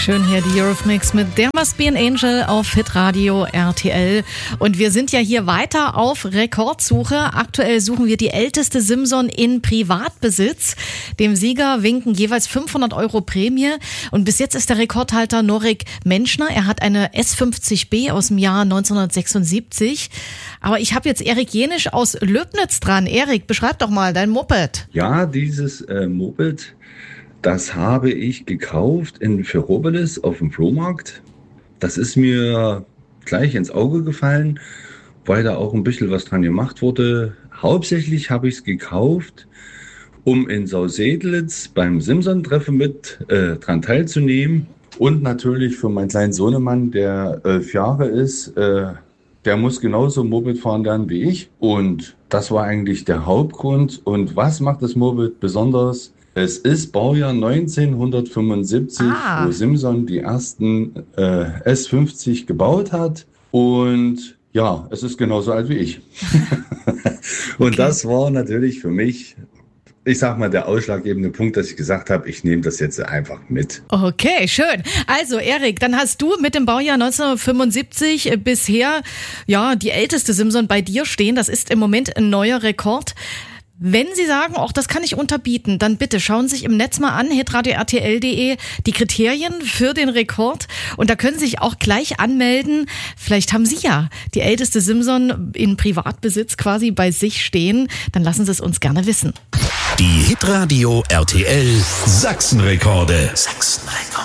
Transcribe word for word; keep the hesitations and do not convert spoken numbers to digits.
Schön hier die Eurythmics mit There Must Be an Angel auf Hitradio R T L. Und wir sind ja hier weiter auf Rekordsuche. Aktuell suchen wir die älteste Simson in Privatbesitz. Dem Sieger winken jeweils fünfhundert Euro Prämie. Und bis jetzt ist der Rekordhalter Norik Menschner. Er hat eine S fünfzig B aus dem Jahr neunzehnhundertsechsundsiebzig. Aber ich habe jetzt Erik Jenisch aus Löbnitz dran. Erik, beschreib doch mal dein Moped. Ja, dieses äh, Moped, das habe ich gekauft in Ferropolis auf dem Flohmarkt. Das ist mir gleich ins Auge gefallen, weil da auch ein bisschen was dran gemacht wurde. Hauptsächlich habe ich es gekauft, um in Sausedlitz beim Simson-Treffen mit äh, dran teilzunehmen. Und natürlich für meinen kleinen Sohnemann, der elf Jahre ist, äh, der muss genauso Moped fahren lernen wie ich. Und das war eigentlich der Hauptgrund. Und was macht das Moped besonders? Es ist Baujahr neunzehnhundertfünfundsiebzig, ah. wo Simson die ersten äh, S fünfzig gebaut hat. Und ja, es ist genauso alt wie ich. Und okay. Das war natürlich für mich, ich sag mal, der ausschlaggebende Punkt, dass ich gesagt habe, ich nehme das jetzt einfach mit. Okay, schön. Also Erik, dann hast du mit dem Baujahr neunzehnhundertfünfundsiebzig bisher ja die älteste Simson bei dir stehen. Das ist im Moment ein neuer Rekord. Wenn Sie sagen, auch das kann ich unterbieten, dann bitte schauen Sie sich im Netz mal an, hitradio R T L punkt de, die Kriterien für den Rekord. Und da können Sie sich auch gleich anmelden. Vielleicht haben Sie ja die älteste Simson in Privatbesitz quasi bei sich stehen. Dann lassen Sie es uns gerne wissen. Die Hitradio R T L Sachsenrekorde. Sachsenrekorde.